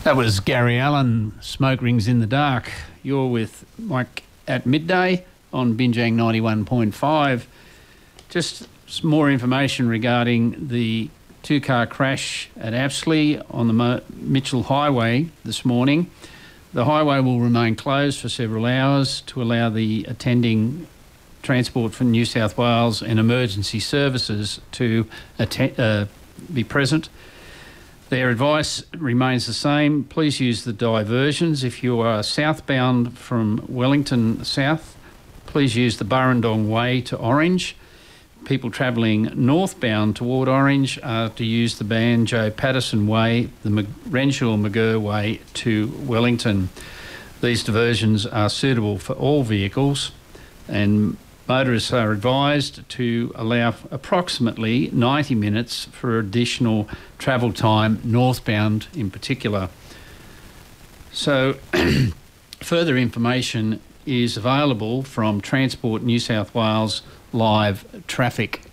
That was Gary Allen, Smoke Rings in the Dark. You're with Mike at Midday on Binjang 91.5. Just some more information regarding the two-car crash at Apsley on the Mitchell Highway this morning. The highway will remain closed for several hours to allow the attending Transport for New South Wales and emergency services to be present. Their advice remains the same. Please use the diversions. If you are southbound from Wellington South, please use the Burrendong Way to Orange. People travelling northbound toward Orange are to use the Banjo Patterson Way, the Renshaw McGurr Way to Wellington. These diversions are suitable for all vehicles, and motorists are advised to allow approximately 90 minutes for additional travel time, northbound in particular. So further information is available from Transport New South Wales live traffic